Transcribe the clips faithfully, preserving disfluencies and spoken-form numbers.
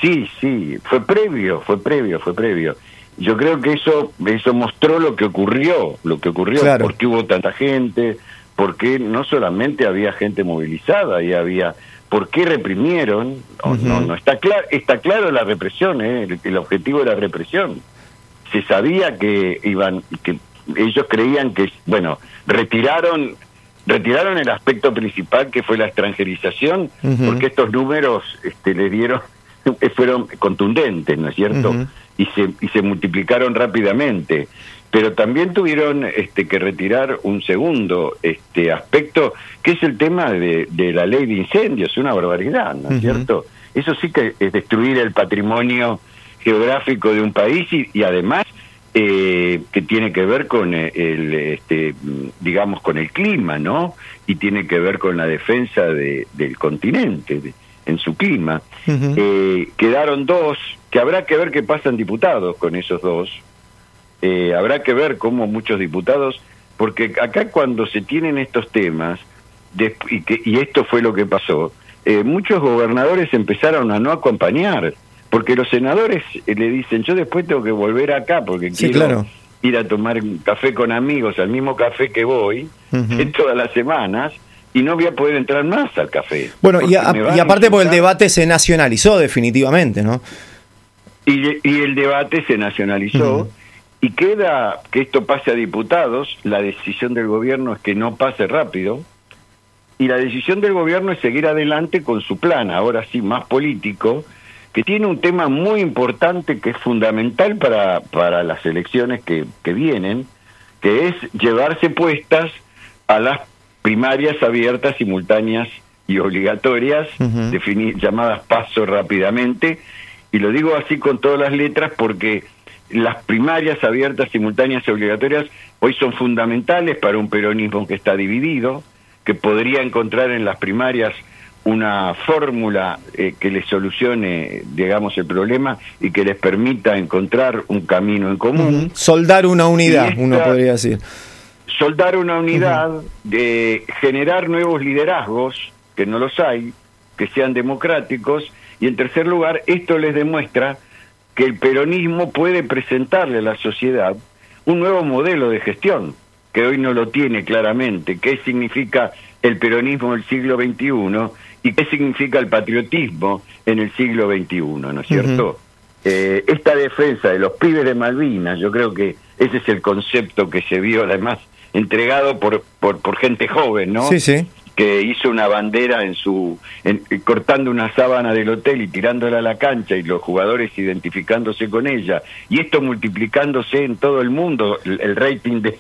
sí, sí, fue previo, fue previo, fue previo. Yo creo que eso eso mostró lo que ocurrió, lo que ocurrió, claro. Porque hubo tanta gente, porque no solamente había gente movilizada, y había, ¿por qué reprimieron? No, uh-huh. no, no está claro, está claro la represión, ¿eh? el, el objetivo de la represión. Se sabía que iban, que ellos creían que, bueno, retiraron retiraron el aspecto principal, que fue la extranjerización, uh-huh. porque estos números este, le dieron, fueron contundentes, ¿no es cierto? Uh-huh. y se y se multiplicaron rápidamente, pero también tuvieron este que retirar un segundo este aspecto, que es el tema de, de la ley de incendios. Una barbaridad, ¿no es uh-huh. cierto? Eso sí que es destruir el patrimonio geográfico de un país, y, y además eh, que tiene que ver con el este digamos con el clima, ¿no? Y tiene que ver con la defensa de, del continente de, en su clima. Uh-huh. Eh, quedaron dos, que habrá que ver qué pasan diputados con esos dos. Eh, habrá que ver cómo muchos diputados, porque acá cuando se tienen estos temas, de, y, que, y esto fue lo que pasó, eh, muchos gobernadores empezaron a no acompañar, porque los senadores eh, le dicen, yo después tengo que volver acá, porque sí, quiero claro. ir a tomar un café con amigos, al mismo café que voy, uh-huh. en todas las semanas, y no voy a poder entrar más al café. Bueno, y, a, y aparte porque el debate se nacionalizó definitivamente, ¿no? Y, y el debate se nacionalizó, uh-huh. y queda que esto pase a diputados. La decisión del gobierno es que no pase rápido, y la decisión del gobierno es seguir adelante con su plan, ahora sí más político, que tiene un tema muy importante que es fundamental para, para las elecciones que, que vienen, que es llevarse puestas a las primarias abiertas, simultáneas y obligatorias, uh-huh. definir, llamadas paso rápidamente, y lo digo así con todas las letras porque las primarias abiertas, simultáneas y obligatorias hoy son fundamentales para un peronismo que está dividido, que podría encontrar en las primarias una fórmula eh, que les solucione, digamos, el problema y que les permita encontrar un camino en común. Uh-huh. Soldar una unidad, esta, uno podría decir. Soldar una unidad, uh-huh. de generar nuevos liderazgos, que no los hay, que sean democráticos, y en tercer lugar, esto les demuestra que el peronismo puede presentarle a la sociedad un nuevo modelo de gestión, que hoy no lo tiene claramente. ¿Qué significa el peronismo del siglo veintiuno y qué significa el patriotismo en el siglo veintiuno, ¿no es cierto? Uh-huh. Eh, esta defensa de los pibes de Malvinas, yo creo que ese es el concepto que se vio, además, entregado por por, por gente joven, ¿no? Sí, sí. Que hizo una bandera en su en, cortando una sábana del hotel y tirándola a la cancha, y los jugadores identificándose con ella, y esto multiplicándose en todo el mundo. El, el rating de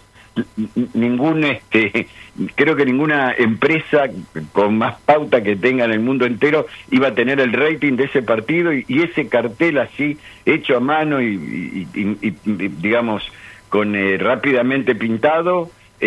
ningún este creo que ninguna empresa con más pauta que tenga en el mundo entero iba a tener el rating de ese partido, y, y ese cartel así hecho a mano y, y, y, y digamos con eh, rápidamente pintado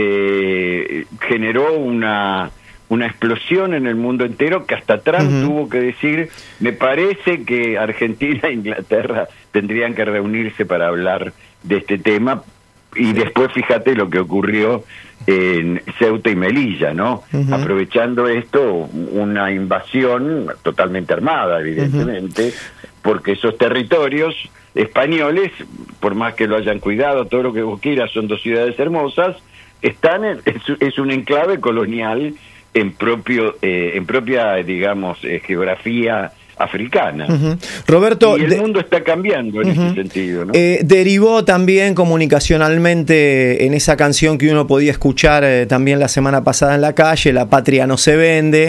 eh, generó una una explosión en el mundo entero, que hasta Trump uh-huh. tuvo que decir, me parece que Argentina e Inglaterra tendrían que reunirse para hablar de este tema. Y después fíjate lo que ocurrió en Ceuta y Melilla, ¿no? Uh-huh. Aprovechando esto, una invasión totalmente armada, evidentemente, uh-huh. porque esos territorios españoles, por más que lo hayan cuidado, todo lo que vos quieras, son dos ciudades hermosas, están en, es, es un enclave colonial en propio eh, en propia, digamos, eh, geografía africana. Uh-huh. Roberto, y el de... mundo está cambiando en uh-huh. ese sentido, ¿no? Eh, derivó también comunicacionalmente en esa canción que uno podía escuchar eh, también la semana pasada en la calle, La patria no se vende,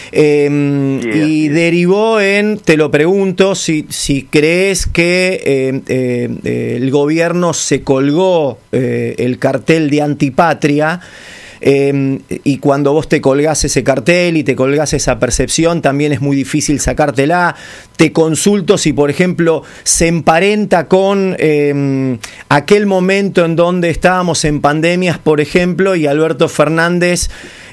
eh, yeah, y yeah. derivó en, te lo pregunto, si, si crees que eh, eh, el gobierno se colgó eh, el cartel de antipatria. Eh, y cuando vos te colgás ese cartel y te colgás esa percepción, también es muy difícil sacártela. Te consulto si, por ejemplo, se emparenta con eh, aquel momento en donde estábamos en pandemias, por ejemplo, y Alberto Fernández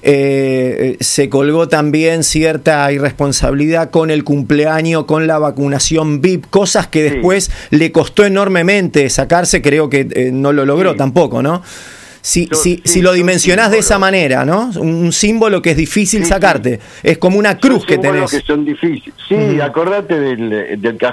eh, se colgó también cierta irresponsabilidad con el cumpleaños, con la vacunación V I P, cosas que después sí. le costó enormemente sacarse, creo que eh, no lo logró sí. tampoco, ¿no? Si, Yo, si, sí, si lo dimensionás de esa manera, ¿no? Un, un símbolo que es difícil sí, sacarte. Sí. Es como una cruz son que tenés. que son difíciles. Sí, uh-huh. acordate del, del